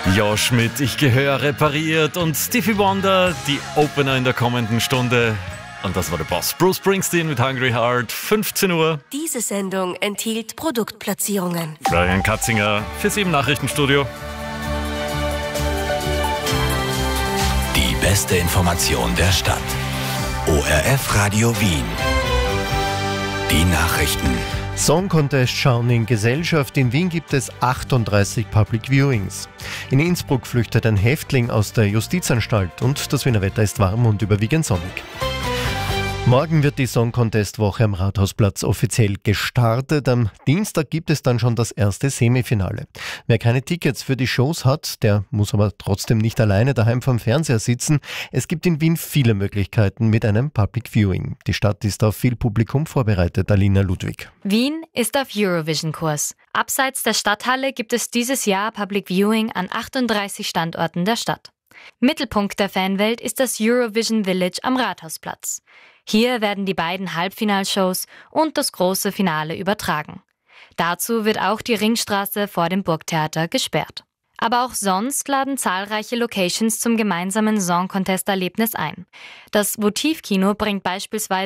Ja, Schmidt, ich gehöre repariert und Stevie Wonder, die Opener in der kommenden Stunde. Und das war der Boss. Bruce Springsteen mit Hungry Heart, 15 Uhr. Diese Sendung enthielt Produktplatzierungen. Florian Katzinger für Sie im Nachrichtenstudio. Die beste Information der Stadt. ORF Radio Wien. Die Nachrichten. Song Contest schauen in Gesellschaft. In Wien gibt es 38 Public Viewings. In Innsbruck flüchtet ein Häftling aus der Justizanstalt und das Wiener Wetter ist warm und überwiegend sonnig. Morgen wird die Song Contest Woche am Rathausplatz offiziell gestartet. Am Dienstag gibt es dann schon das erste Semifinale. Wer keine Tickets für die Shows hat, der muss aber trotzdem nicht alleine daheim vom Fernseher sitzen. Es gibt in Wien viele Möglichkeiten mit einem Public Viewing. Die Stadt ist auf viel Publikum vorbereitet. Alina Ludwig. Wien ist auf Eurovision-Kurs. Abseits der Stadthalle gibt es dieses Jahr Public Viewing an 38 Standorten der Stadt. Mittelpunkt der Fanwelt ist das Eurovision Village am Rathausplatz. Hier werden die beiden Halbfinalshows und das große Finale übertragen. Dazu wird auch die Ringstraße vor dem Burgtheater gesperrt. Aber auch sonst laden zahlreiche Locations zum gemeinsamen Song Contest-Erlebnis ein. Das Votivkino bringt beispielsweise